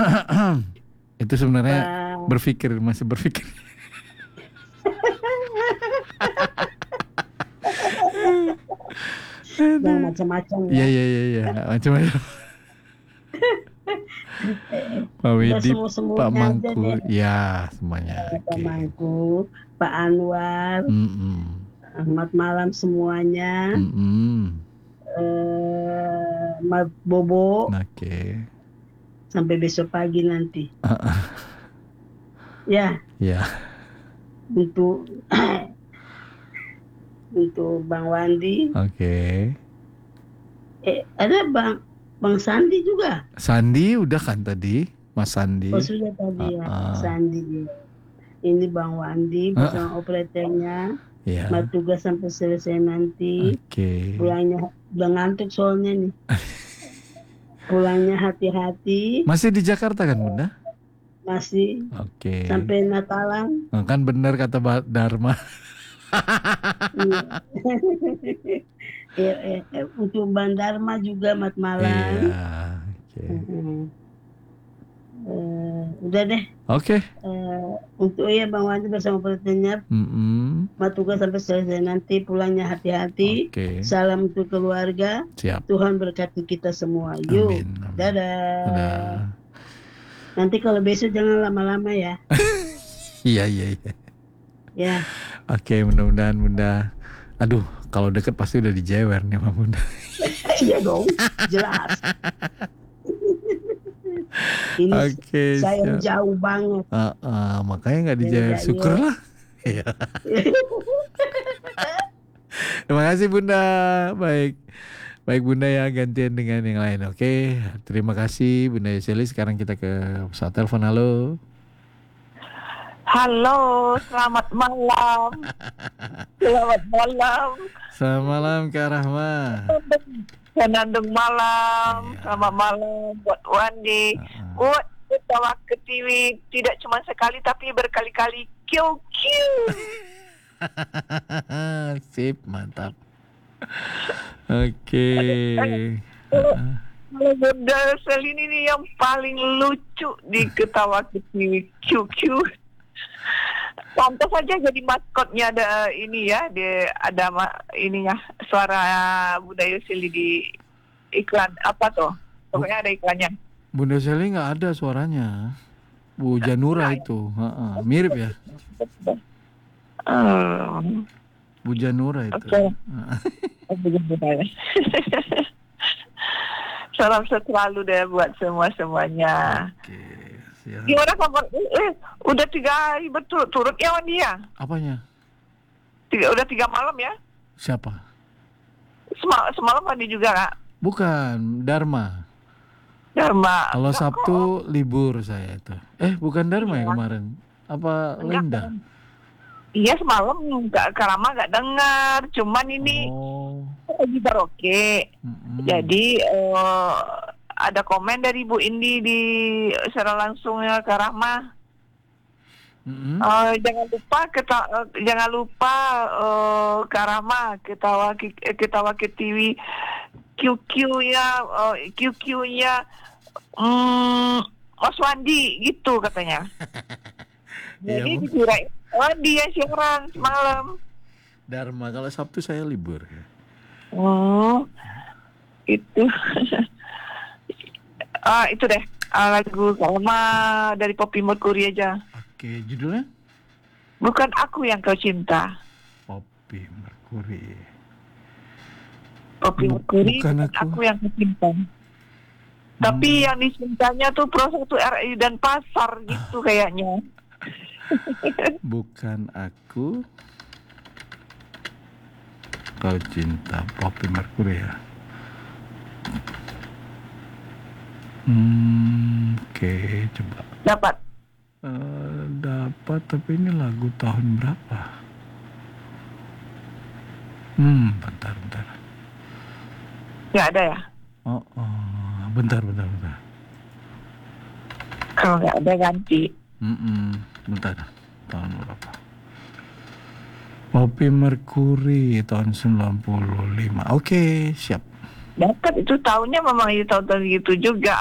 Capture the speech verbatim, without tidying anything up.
Itu sebenarnya Pak. berpikir, masih berpikir. Yang Aduh. macam-macam Iya ya. iya iya iya, nggak macam-macam. Eh, Pak udah Widip, Pak semua-semuanya aja Mangku, deh. ya semuanya. Pak Oke. Mangku, Pak Anwar, Mm-mm. Ahmad Malam semuanya, Mm-mm. eh, Mas Bobo, Oke. sampai besok pagi nanti. Uh-uh. Ya, Ya. untuk untuk Bang Wandi. Oke. Eh, ada Bang Bang Sandi juga. Sandi udah kan tadi, Mas Sandi. Oh sudah tadi ya, Uh-uh. Sandi. Ini Bang Wandi Uh, bersama operatornya. ya. Mat tugas sampai selesai nanti. Oke. Pulangnya udah ngantuk soalnya nih. Pulangnya hati-hati. Masih di Jakarta kan Bunda? Masih Oke. sampai Natalan. Nah, kan benar kata Mbak Dharma. Iya. Eh, eh, eh, untuk Bang Dharma juga Mat Malang. Iya. Oke. Mm-mm. Eh, udah deh. Oke. Eh, untuk ya Bang Wandi bersama operatornya. Mm-mm. Mat tugas sampai selesai nanti. Pulangnya hati-hati. Oke. Salam untuk keluarga. Siap. Tuhan berkati kita semua. Yuk. Amin. Amin. Dadah. Dadah. Nanti kalau besok jangan lama-lama ya. Iya iya iya. Ya. Oke, mudah-mudahan Bunda. Aduh, kalau deket pasti udah dijewer nih sama Bunda. Iya dong, jelas. Ini Oke, saya siap. jauh banget. Uh, uh, makanya nggak Jadi dijewer. nggak Syukurlah. Iya. Terima kasih Bunda. Baik. Baik Bunda ya, gantian dengan yang lain. Oke. Terima kasih Bunda Yeseli. Sekarang kita ke pesawat telepon. Halo. Halo, selamat malam. Selamat malam. Selamat malam Kak Rahma. Senandung malam. Iya. Selamat malam buat Wandi. Uh-uh. Buat ketawa ke T V tidak cuma sekali tapi berkali-kali. Kiu kiu. Sip, mantap. Oke. Uh-uh. Kalau Bunda Selin ini yang paling lucu di ketawa ke T V. Kiu kiu. Pantas saja jadi maskotnya ada ini ya, dia ada ma- ininya suara Bunda Yusili di iklan apa tuh? Pokoknya ada iklannya. Bunda Seli nggak ada suaranya. Bu Janura itu, uh-uh. Mirip ya. Hmm. Bu Janura itu. Oke. Uh-uh. Salam selalu deh buat semua semuanya. Oke, siap. Gimana kabar? Eh, udah tiga hari berturut-turut ya Wandi ya? Apanya? Tiga, udah tiga malam ya? Siapa? Semal, semalam Wandi juga kak? Bukan, Dharma. Dharma. Kalau Enggak Sabtu kok. libur saya itu. Eh, bukan Dharma ya Iya. kemarin? Apa Enggak, Linda? kan. Iya semalam nggak Karama nggak dengar, cuman ini Oh. lagi karaoke. Mm-mm. Jadi eh, ada komen dari Bu Indi di secara langsungnya ke Rahma. Mm-mm. Eh, jangan lupa kita eh, jangan lupa eh, Kak Rahma ketawa ketawa ke T V Q Q-nya eh, Q Q-nya mm, Mas Wandi gitu katanya. Iya, Jadi Bu. dikira Wandi yang siaran semalam. Dharma, kalau Sabtu saya libur. Oh, itu. Ah itu deh ah, lagu sama dari Poppy Mercury aja. Oke, judulnya? Bukan aku yang kau cinta. Poppy Mercury. Poppy Bu- Mercury bukan bukan aku. aku yang kau cinta. Tapi Hmm. yang dicintanya tuh Prosektu R I dan Pasar gitu kayaknya. Bukan aku kau cinta, Poppy Mercury ya. Hmm, oke, coba. Dapat. Eh, dapat, tapi ini lagu tahun berapa? Hmm, bentar, bentar. Nggak ada ya? Oh, oh, bentar, bentar, bentar. Kalau nggak ada ganti. Mm-mm, bentar, tahun berapa? Poppy Mercury tahun sembilan puluh lima. Oke, siap. Dapat itu tahunnya memang itu tahun-tahun gitu juga.